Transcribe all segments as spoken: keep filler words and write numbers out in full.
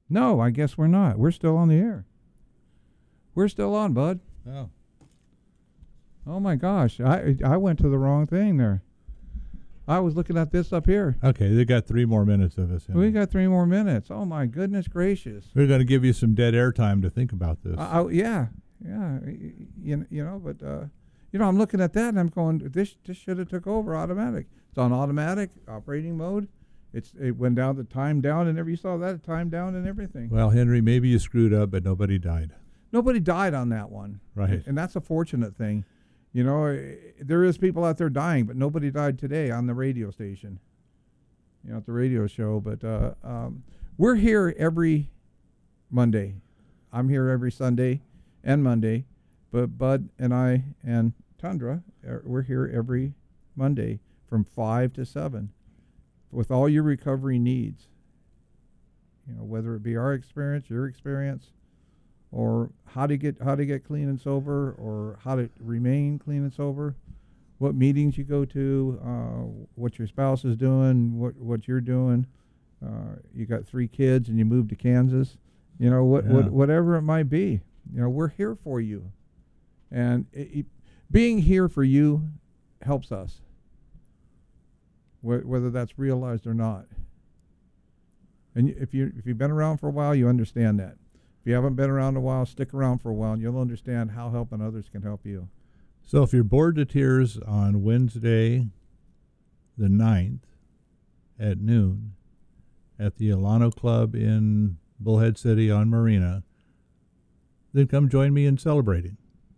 No, I guess we're not. We're still on the air. We're still on, bud. Oh. Oh my gosh, I I went to the wrong thing there. I was looking at this up here. Okay, they got three more minutes of us. We got three more minutes. Oh my goodness gracious. We're going to give you some dead air time to think about this. Uh, I, yeah, yeah, you, you know, but uh, you know, I'm looking at that and I'm going, this this should have took over automatic. It's on automatic operating mode. It's it went down the time down and every you saw that time down and everything. Well, Henry, maybe you screwed up, but nobody died. Nobody died on that one, right? And that's a fortunate thing. You know, there is people out there dying, but nobody died today on the radio station. You know, at the radio show. But uh, um, we're here every Monday. I'm here every Sunday and Monday. But Bud and I and Tundra, are, we're here every Monday from five to seven with all your recovery needs. You know, whether it be our experience, your experience, or how to get how to get clean and sober, or how to remain clean and sober, what meetings you go to, uh, what your spouse is doing, what what you're doing. Uh, you got three kids and you moved to Kansas. You know, what, yeah. what whatever it might be. You know, we're here for you, and it, it, being here for you helps us, wh- whether that's realized or not. And if you if you've been around for a while, you understand that. If you haven't been around a while, stick around for a while, and you'll understand how helping others can help you. So if you're bored to tears on Wednesday, the ninth, at noon, at the Alano Club in Bullhead City on Marina, then come join me in celebrating.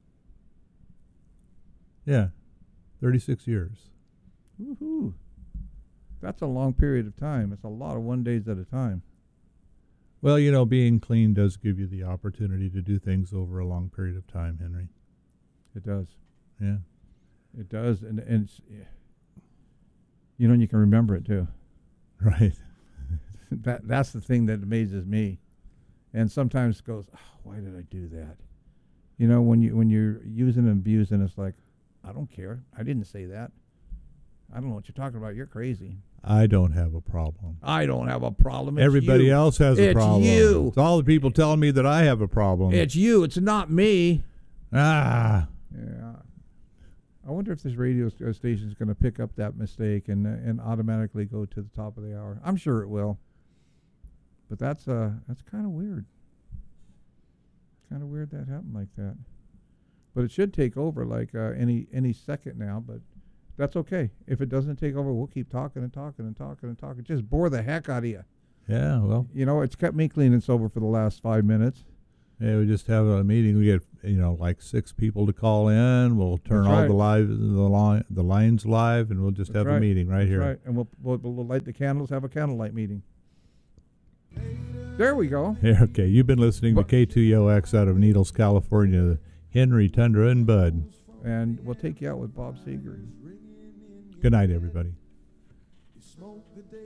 Yeah, thirty-six years. Woohoo! That's a long period of time. It's a lot of one days at a time. Well, you know, being clean does give you the opportunity to do things over a long period of time, Henry. It does. Yeah. It does, and, and it's, you know, and you can remember it too. Right. that That's the thing that amazes me. And sometimes goes, oh, why did I do that? You know, when, you, when you're using and abusing, it's like, I don't care. I didn't say that. I don't know what you're talking about. You're crazy. I don't have a problem. I don't have a problem. It's Everybody you. else has a it's problem. It's you. It's all the people telling me that I have a problem. It's you. It's not me. Ah. Yeah. I wonder if this radio station is going to pick up that mistake and uh, and automatically go to the top of the hour. I'm sure it will. But that's uh that's kind of weird. Kind of weird that happened like that. But it should take over like uh, any any second now. But that's okay. If it doesn't take over, we'll keep talking and talking and talking and talking. Just bore the heck out of you. Yeah, well. You know, it's kept me clean and sober for the last five minutes. Yeah, we just have a meeting. We get, you know, like six people to call in. We'll turn That's all right. the live the line the lines live, and we'll just That's have right. a meeting right That's here. Right, and we'll, we'll we'll light the candles. Have a candlelight meeting. There we go. Yeah, okay, you've been listening But, to K two E O X out of Needles, California. Henry, Tundra, and Bud. And we'll take you out with Bob Seger. Good night, everybody.